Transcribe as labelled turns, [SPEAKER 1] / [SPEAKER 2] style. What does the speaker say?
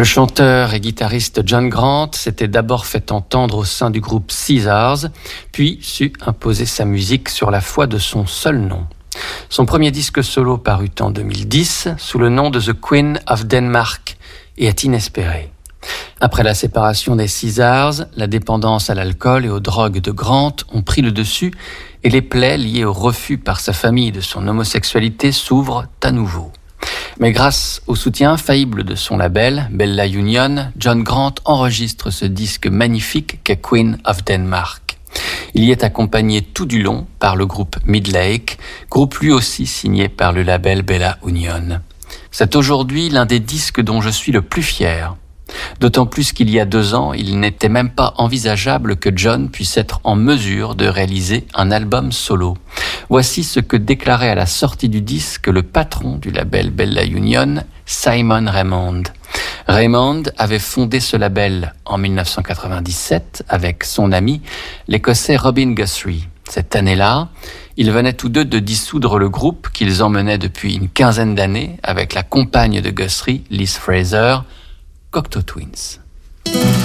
[SPEAKER 1] Le chanteur et guitariste John Grant s'était d'abord fait entendre au sein du groupe Caesars, puis sut imposer sa musique sur la foi de son seul nom. Son premier disque solo parut en 2010 sous le nom de The Queen of Denmark et est inespéré. Après la séparation des Caesars, la dépendance à l'alcool et aux drogues de Grant ont pris le dessus et les plaies liées au refus par sa famille de son homosexualité s'ouvrent à nouveau. Mais grâce au soutien infaillible de son label, Bella Union, John Grant enregistre ce disque magnifique qu'est Queen of Denmark. Il y est accompagné tout du long par le groupe Midlake, groupe lui aussi signé par le label Bella Union. C'est aujourd'hui l'un des disques dont je suis le plus fier. D'autant plus qu'il y a 2 ans, il n'était même pas envisageable que John puisse être en mesure de réaliser un album solo. Voici ce que déclarait à la sortie du disque le patron du label Bella Union, Simon Raymonde. Raymonde avait fondé ce label en 1997 avec son ami, l'Écossais Robin Guthrie. Cette année-là, ils venaient tous deux de dissoudre le groupe qu'ils emmenaient depuis une 15aine d'années avec la compagne de Guthrie, Liz Fraser, Cocteau Twins.